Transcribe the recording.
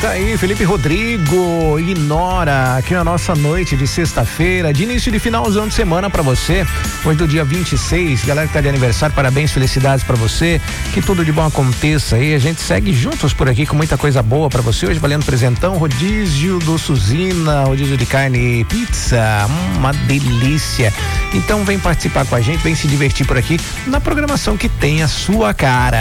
Tá aí, Felipe Rodrigo e Nora, aqui na nossa noite de sexta-feira, de início de finalzão de semana pra você. Hoje do dia 26, galera que tá de aniversário, parabéns, felicidades pra você, que tudo de bom aconteça aí. A gente segue juntos por aqui com muita coisa boa pra você. Hoje valendo presentão, rodízio do Suzina, rodízio de carne e pizza, uma delícia. Então vem participar com a gente, vem se divertir por aqui na programação que tem a sua cara.